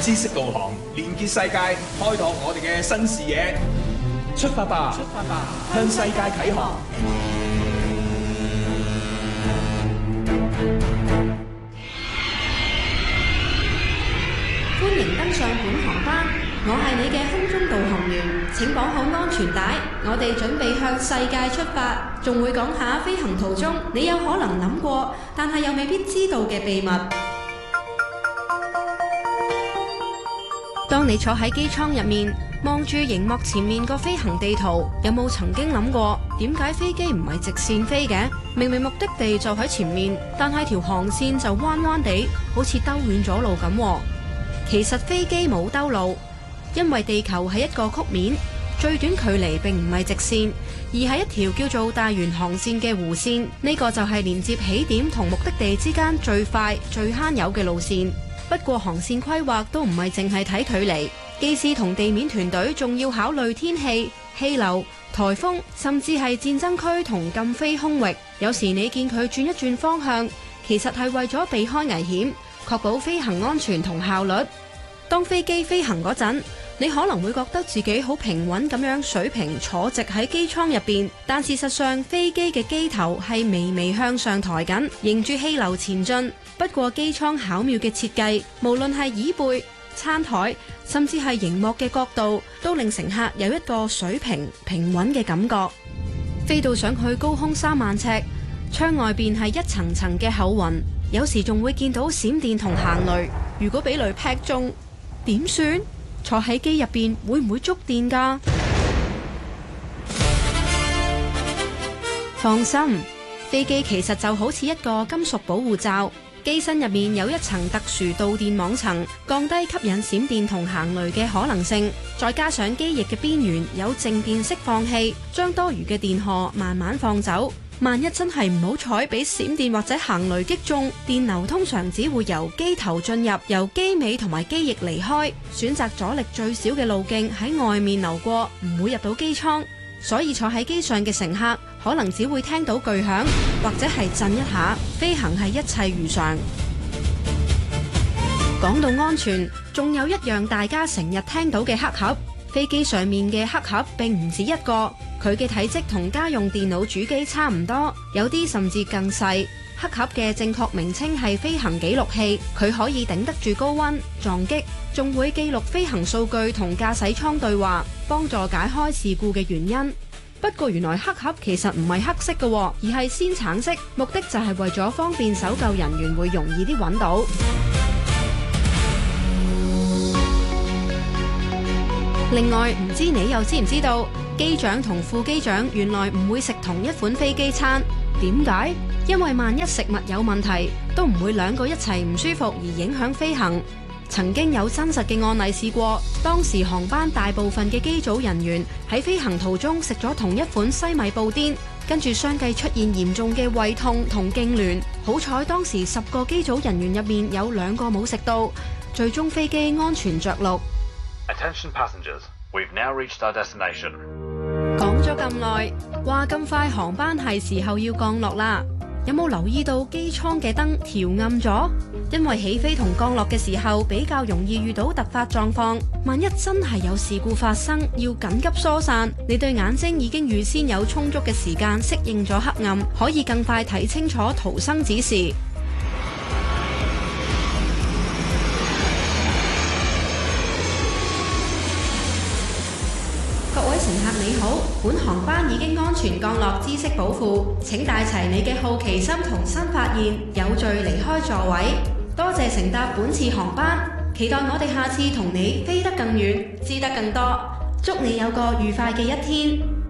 知識導航，連結世界，開拓我哋嘅新視野。出發吧，向世界啟航。 歡迎登上本航班，我係你嘅空中導航員，請綁好安全帶，我哋準備向世界出發，仲會講下飛行途中你有可能諗過，但係又未必知道嘅秘密。當你坐喺機艙入面，望住熒幕前面個飛行地圖，有冇曾經諗過點解飛機唔係直線飛嘅？明明目的地就喺前面，但係條航線就彎彎地，好似兜遠咗路咁。其實飛機冇兜路，因為地球係一個曲面，最短距離並唔係直線，而係一條叫做大圓航線嘅弧線。呢個就係連接起點同目的地之間最快、最慳油嘅路線。不過航線規劃都唔係淨係睇距離，機師同地面團隊仲要考慮天氣、氣流、颱風，甚至係戰爭區同禁飛空域。有時你見佢轉一轉方向，其實係為咗避開危險，確保飛行安全同效率。當飛機飛行嗰陣，你可能會覺得自己好平穩咁樣水平坐直喺機艙入邊，但事實上飛機嘅機頭係微微向上抬緊，迎住氣流前進。不過機艙巧妙嘅設計，無論係椅背、餐台，甚至係熒幕嘅角度，都令乘客有一個水平平穩嘅感覺。飛到上去高空3萬尺，窗外邊係一層層嘅厚雲，有時仲會見到閃電同行雷。如果俾雷劈中，點算？坐喺機入邊會唔會觸電㗎？放心，飛機其實就好似一個金屬保護罩，機身入面有一層特殊導電網層，降低吸引閃電同行雷嘅可能性。再加上機翼嘅邊緣有靜電釋放器，將多餘嘅電荷慢慢放走。萬一真係唔好彩俾閃電或者行雷擊中，電流通常只會由機頭進入，由機尾同埋機翼離開，選擇阻力最小嘅路徑喺外面流過，唔會入到機艙。所以坐喺機上嘅乘客可能只會聽到巨響或者係震一下，飛行係一切如常。講到安全，仲有一樣大家成日聽到嘅黑盒。飛機上面嘅黑盒並唔止一個，佢嘅體積同家用電腦主機差唔多，有啲甚至更細。黑盒嘅正確名稱係飛行記錄器，佢可以頂得住高溫、撞擊，仲會記錄飛行數據同駕駛艙對話，幫助解開事故嘅原因。不過原來黑盒其實唔係黑色嘅，而係鮮橙色，目的就係為咗方便搜救人員會容易啲揾到。另外，唔知你又知唔知道，機長同副機長原來唔會食同一款飛機餐？點解？因為萬一食物有問題，都唔會兩個一齊唔舒服而影響飛行。曾經有真實嘅案例試過，當時航班大部分嘅機組人員喺飛行途中食咗同一款西米布甸，跟住相繼出現嚴重嘅胃痛同痙攣。好彩當時10個機組人員入面有2個冇食到，最終飛機安全着陸。 Attention passengers, we've now reached our destination. 講咗咁耐，話咁快航班係時候要降落啦。有冇留意到機艙嘅燈調暗咗？因為起飛同降落嘅時候比較容易遇到突發狀況，萬一真係有事故發生，要緊急疏散，你對眼睛已經預先有充足嘅時間適應咗黑暗，可以更快睇清楚逃生指示。乘客你好，本航班已經安全降落知識寶庫，請帶齊你嘅好奇心同新發現，有序離開座位。多謝乘搭本次航班，期待我哋下次同你飛得更遠，知得更多。祝你有個愉快嘅一天。